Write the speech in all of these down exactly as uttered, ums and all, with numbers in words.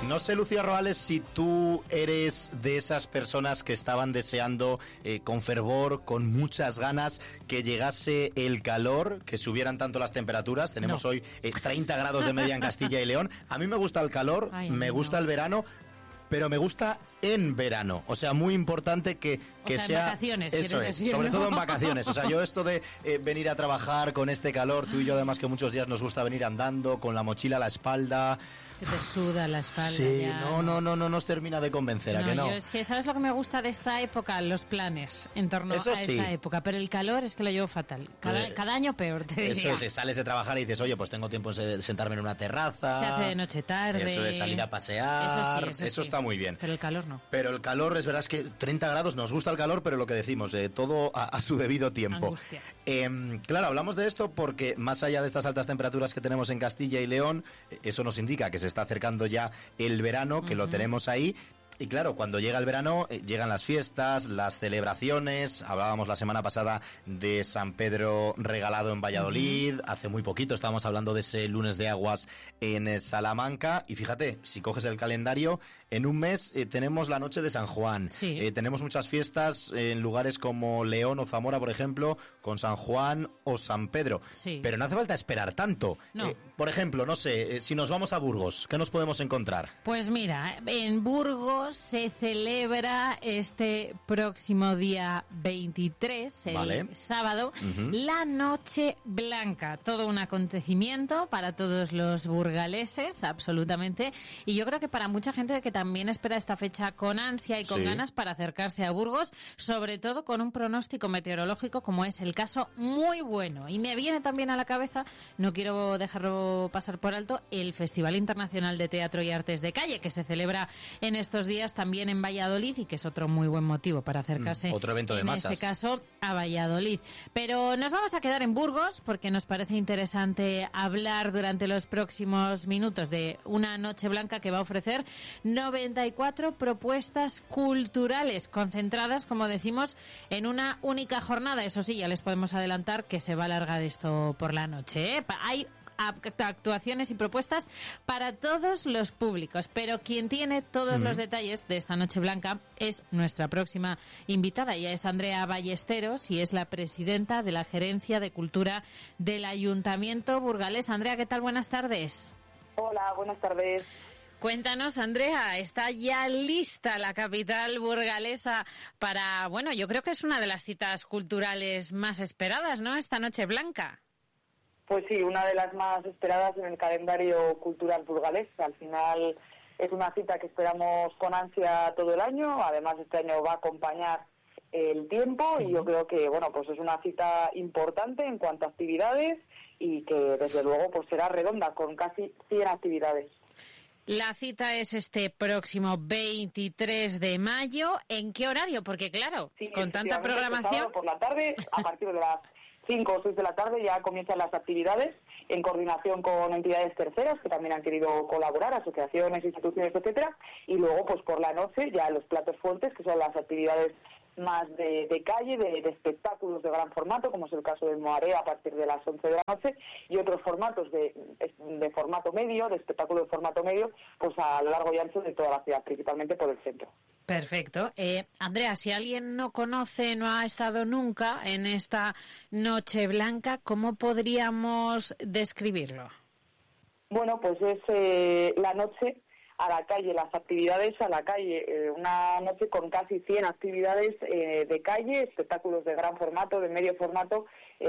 No sé, Lucía Roales, si tú eres de esas personas que estaban deseando eh, con fervor, con muchas ganas, que llegase el calor, que subieran tanto las temperaturas. Tenemos no. hoy eh, treinta grados de media en Castilla y León. A mí me gusta el calor, Ay, me no. gusta el verano, pero me gusta en verano. O sea, muy importante que, que o sea, sea... en vacaciones, eso es, decir, sobre ¿no? todo en vacaciones. O sea, yo esto de eh, venir a trabajar con este calor, tú y yo además que muchos días nos gusta venir andando, con la mochila a la espalda... Que te suda la espalda. Sí, ya, no, no, no, no nos termina de convencer, ¿a no, que no? Yo es que, ¿sabes lo que me gusta de esta época? Los planes en torno Eso a sí. esta época. Pero el calor es que lo llevo fatal. Cada, Eh, cada año peor, te Eso diría. es, sales de trabajar y dices, oye, pues tengo tiempo de sentarme en una terraza. Se hace de noche tarde. Eso de salir a pasear. Eso sí, eso, eso sí. está muy bien. Pero el calor no. Pero el calor, es verdad, es que treinta grados, nos gusta el calor, pero lo que decimos, eh, todo a, a su debido tiempo. Angustia. Eh, claro, hablamos de esto porque más allá de estas altas temperaturas que tenemos en Castilla y León, eso nos indica que se está acercando ya el verano, que uh-huh. lo tenemos ahí. Y claro, cuando llega el verano, eh, llegan las fiestas, las celebraciones. Hablábamos la semana pasada de San Pedro Regalado en Valladolid. Uh-huh. Hace muy poquito estábamos hablando de ese lunes de aguas en Salamanca. Y fíjate, si coges el calendario, en un mes eh, tenemos la noche de San Juan. Sí. Eh, tenemos muchas fiestas en lugares como León o Zamora, por ejemplo, con San Juan o San Pedro. Sí. Pero no hace falta esperar tanto. No. Eh, por ejemplo, no sé, eh, si nos vamos a Burgos, ¿qué nos podemos encontrar? Pues mira, en Burgos se celebra este próximo día veintitrés, el vale. sábado, uh-huh. la Noche Blanca. Todo un acontecimiento para todos los burgaleses, absolutamente. Y yo creo que para mucha gente que también espera esta fecha con ansia y con sí. ganas para acercarse a Burgos, sobre todo con un pronóstico meteorológico como es el caso muy bueno. Y me viene también a la cabeza, no quiero dejarlo pasar por alto, el Festival Internacional de Teatro y Artes de Calle, que se celebra en estos días también en Valladolid y que es otro muy buen motivo para acercarse, mm, otro evento de en masas. este caso, a Valladolid. Pero nos vamos a quedar en Burgos porque nos parece interesante hablar durante los próximos minutos de una noche blanca que va a ofrecer noventa y cuatro propuestas culturales concentradas, como decimos, en una única jornada. Eso sí, ya les podemos adelantar que se va a alargar esto por la noche, ¿eh? Hay actuaciones y propuestas para todos los públicos, pero quien tiene todos uh-huh. los detalles de esta Noche Blanca es nuestra próxima invitada. Ella es Andrea Ballesteros y es la presidenta de la Gerencia de Cultura del Ayuntamiento burgalés. Andrea, ¿qué tal? Buenas tardes. Hola, buenas tardes. Cuéntanos, Andrea, ¿está ya lista la capital burgalesa para, bueno, yo creo que es una de las citas culturales más esperadas, ¿no?, esta Noche Blanca? Pues sí, una de las más esperadas en el calendario cultural burgalés. Al final es una cita que esperamos con ansia todo el año. Además, este año va a acompañar el tiempo sí. y yo creo que, bueno, pues es una cita importante en cuanto a actividades y que, desde luego, pues será redonda con casi cien actividades. La cita es este próximo veintitrés de mayo. ¿En qué horario? Porque, claro, sí, con tanta programación... Por la tarde, a partir de las cinco o seis de la tarde ya comienzan las actividades en coordinación con entidades terceras que también han querido colaborar, asociaciones, instituciones, etcétera, y luego pues por la noche ya los platos fuertes, que son las actividades más de, de calle, de, de espectáculos de gran formato, como es el caso del Moaré a partir de las once de la noche, y otros formatos de, de formato medio, de espectáculo de formato medio, pues a lo largo y ancho de toda la ciudad, principalmente por el centro. Perfecto. Eh, Andrea, si alguien no conoce, no ha estado nunca en esta Noche Blanca, ¿cómo podríamos describirlo? Bueno, pues es eh, la noche a la calle, las actividades a la calle, eh, una noche con casi cien actividades eh, de calle, espectáculos de gran formato, de medio formato,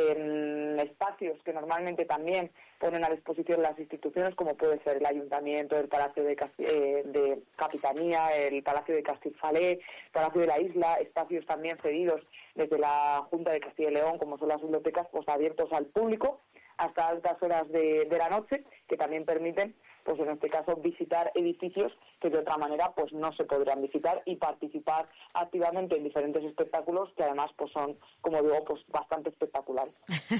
en espacios que normalmente también ponen a disposición las instituciones, como puede ser el Ayuntamiento, el Palacio de, Casti- eh, de Capitanía, el Palacio de Castilfalé, el Palacio de la Isla, espacios también cedidos desde la Junta de Castilla y León, como son las bibliotecas, pues abiertos al público hasta altas horas de, de la noche, que también permiten, pues en este caso, visitar edificios que de otra manera pues no se podrían visitar y participar activamente en diferentes espectáculos que además pues son, como digo, pues bastante espectaculares.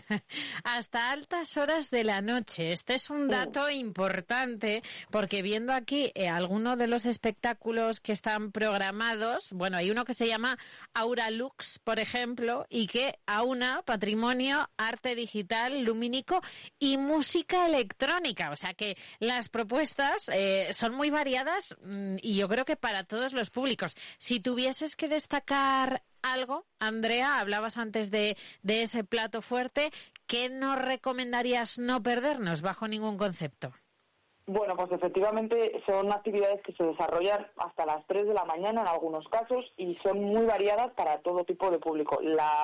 Hasta altas horas de la noche. Este es un dato sí. importante, porque viendo aquí eh, algunos de los espectáculos que están programados, bueno, hay uno que se llama Aura Lux, por ejemplo, y que aúna patrimonio, arte digital, lumínico y música electrónica. música. O sea que las propuestas eh, son muy variadas mmm, y yo creo que para todos los públicos. Si tuvieses que destacar algo, Andrea, hablabas antes de, de ese plato fuerte, ¿qué nos recomendarías no perdernos bajo ningún concepto? Bueno, pues efectivamente son actividades que se desarrollan hasta las tres de la mañana en algunos casos y son muy variadas para todo tipo de público.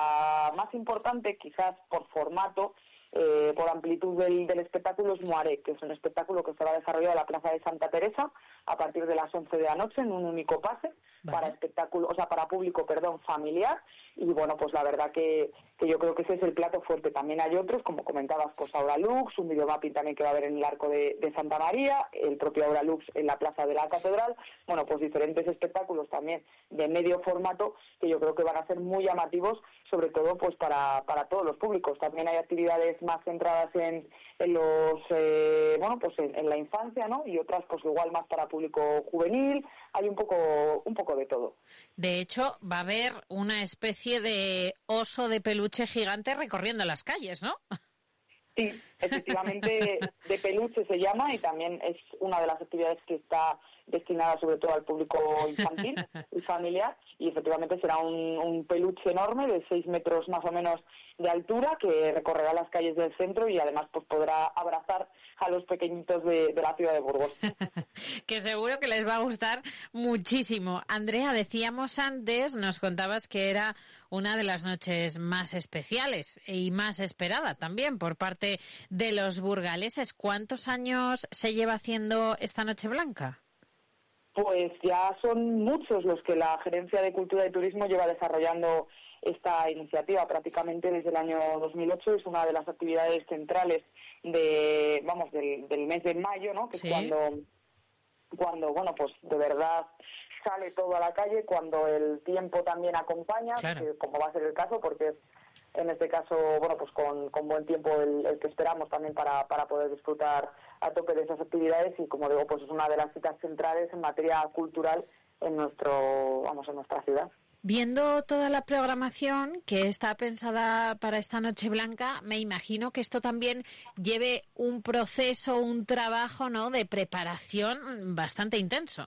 La más importante, quizás por formato, eh, por amplitud del, del espectáculo, es Moaré, que es un espectáculo que se va a desarrollar en la Plaza de Santa Teresa a partir de las once de la noche en un único pase. Vale. Para espectáculo, o sea, para público, perdón, familiar. Y bueno, pues la verdad que, que yo creo que ese es el plato fuerte. También hay otros, como comentabas, pues Aura Lux, un videomapping también que va a haber en el Arco de, de Santa María, el propio Aura Lux en la Plaza de la Catedral. Bueno, pues diferentes espectáculos también de medio formato que yo creo que van a ser muy llamativos, sobre todo pues para, para todos los públicos. También hay actividades más centradas en, en los, eh, bueno, pues en, en la infancia, ¿no? Y otras pues igual más para público juvenil. Hay un poco, un poco de todo. De hecho, va a haber una especie de oso de peluche gigante recorriendo las calles, ¿no? Sí, efectivamente, de peluche se llama y también es una de las actividades que está destinada sobre todo al público infantil y familiar, y efectivamente será un, un peluche enorme de seis metros más o menos de altura que recorrerá las calles del centro y además pues podrá abrazar a los pequeñitos de, de la ciudad de Burgos. Que seguro que les va a gustar muchísimo. Andrea, decíamos antes, nos contabas que era una de las noches más especiales y más esperada también por parte de los burgaleses. ¿Cuántos años se lleva haciendo esta Noche Blanca? Pues ya son muchos los que la Gerencia de Cultura y Turismo lleva desarrollando esta iniciativa prácticamente desde el año dos mil ocho. Es una de las actividades centrales de, vamos, del, del mes de mayo, ¿no? Que sí. es cuando, cuando, bueno, pues de verdad sale todo a la calle, cuando el tiempo también acompaña, claro. que, como va a ser el caso, porque es en este caso, bueno, pues con, con buen tiempo el, el que esperamos también para, para poder disfrutar a tope de esas actividades y, como digo, pues es una de las citas centrales en materia cultural en nuestro, vamos, en nuestra ciudad. Viendo toda la programación que está pensada para esta Noche Blanca, me imagino que esto también lleve un proceso, un trabajo, ¿no?, de preparación bastante intenso.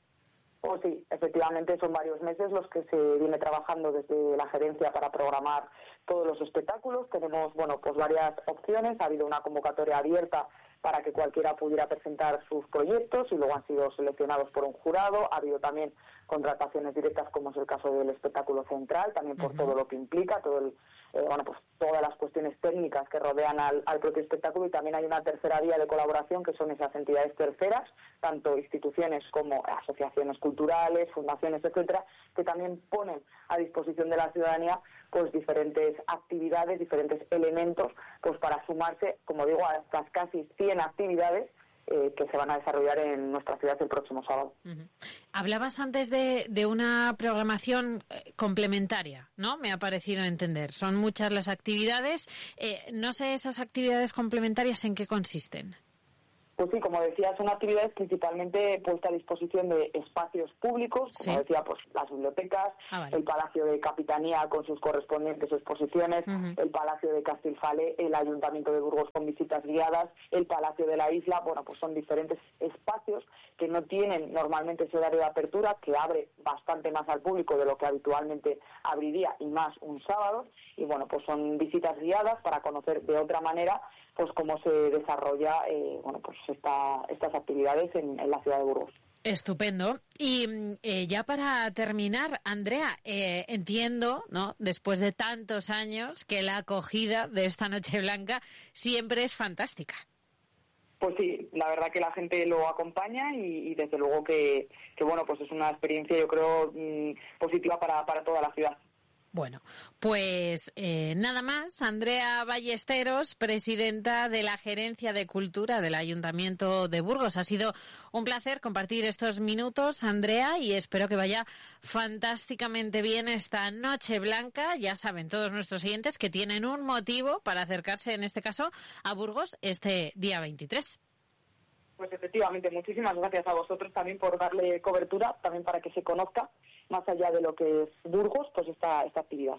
Pues sí, efectivamente son varios meses los que se viene trabajando desde la gerencia para programar todos los espectáculos. Tenemos, bueno, pues varias opciones. Ha habido una convocatoria abierta para que cualquiera pudiera presentar sus proyectos y luego han sido seleccionados por un jurado. Ha habido también contrataciones directas, como es el caso del espectáculo central, también por uh-huh. todo lo que implica, todo el, eh, bueno, pues todas las cuestiones técnicas que rodean al, al propio espectáculo, y también hay una tercera vía de colaboración que son esas entidades terceras, tanto instituciones como asociaciones culturales, fundaciones, etcétera, que también ponen a disposición de la ciudadanía pues diferentes actividades, diferentes elementos, pues para sumarse, como digo, a estas casi cien actividades Eh, que se van a desarrollar en nuestra ciudad el próximo sábado. Uh-huh. Hablabas antes de, de una programación eh, complementaria, ¿no? Me ha parecido entender. Son muchas las actividades. Eh, no sé esas actividades complementarias en qué consisten. Pues sí, como decía, son actividades principalmente puestas a disposición de espacios públicos, como sí. decía, pues las bibliotecas, ah, vale. el Palacio de Capitanía con sus correspondientes exposiciones, uh-huh. el Palacio de Castilfale, el Ayuntamiento de Burgos con visitas guiadas, el Palacio de la Isla. Bueno, pues son diferentes espacios que no tienen normalmente ese horario de apertura, que abre bastante más al público de lo que habitualmente abriría, y más un sábado. Y bueno, pues son visitas guiadas para conocer de otra manera pues cómo se desarrolla eh, bueno pues esta, estas actividades en, en la ciudad de Burgos. Estupendo. Y eh, ya para terminar, Andrea, eh, entiendo, ¿no?, después de tantos años, que la acogida de esta Noche Blanca siempre es fantástica. Pues sí, la verdad que la gente lo acompaña y, y desde luego que, que bueno pues es una experiencia, yo creo, mmm, positiva para, para toda la ciudad. Bueno, pues eh, nada más. Andrea Ballesteros, presidenta de la Gerencia de Cultura del Ayuntamiento de Burgos. Ha sido un placer compartir estos minutos, Andrea, y espero que vaya fantásticamente bien esta Noche Blanca. Ya saben todos nuestros oyentes que tienen un motivo para acercarse, en este caso, a Burgos este día veintitrés. Pues efectivamente, muchísimas gracias a vosotros también por darle cobertura, también para que se conozca más allá de lo que es Burgos, pues esta, esta actividad.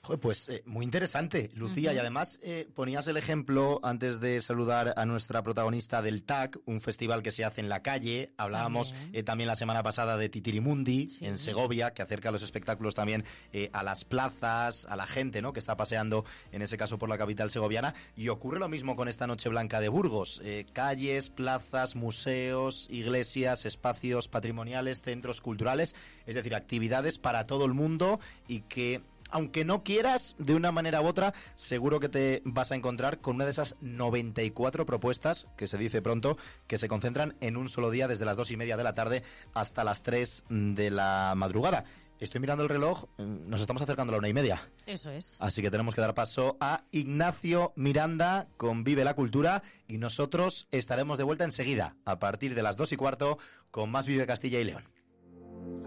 Joder, pues eh, muy interesante, Lucía. Uh-huh. Y además eh, ponías el ejemplo, antes de saludar a nuestra protagonista, del T A C, un festival que se hace en la calle. Hablábamos también, eh, también la semana pasada de Titirimundi, sí, en Segovia, que acerca los espectáculos también eh, a las plazas, a la gente, ¿no?, que está paseando, en ese caso, por la capital segoviana. Y ocurre lo mismo con esta Noche Blanca de Burgos. Eh, calles, plazas, museos, iglesias, espacios patrimoniales, centros culturales, es decir, actividades para todo el mundo y que, aunque no quieras, de una manera u otra, seguro que te vas a encontrar con una de esas noventa y cuatro propuestas, que se dice pronto, que se concentran en un solo día, desde las dos y media de la tarde hasta las tres de la madrugada. Estoy mirando el reloj, nos estamos acercando a la una y media. Eso es. Así que tenemos que dar paso a Ignacio Miranda con Vive la Cultura, y nosotros estaremos de vuelta enseguida, a partir de las dos y cuarto, con más Vive Castilla y León.